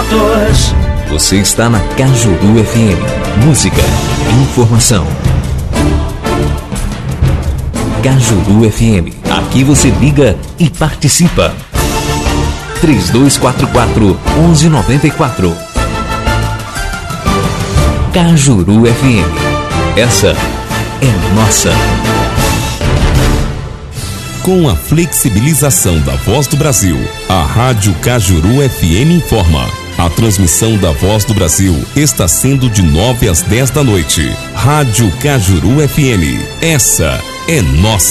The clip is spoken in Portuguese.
motos. Você está na Cajuru FM. Música, informação. Cajuru FM. Aqui você liga e participa. 3244-1194. Cajuru FM. Essa é nossa. Com a flexibilização da Voz do Brasil, a Rádio Cajuru FM informa. A transmissão da Voz do Brasil está sendo de 9 às 10 da noite. Rádio Cajuru FM. Essa é nossa.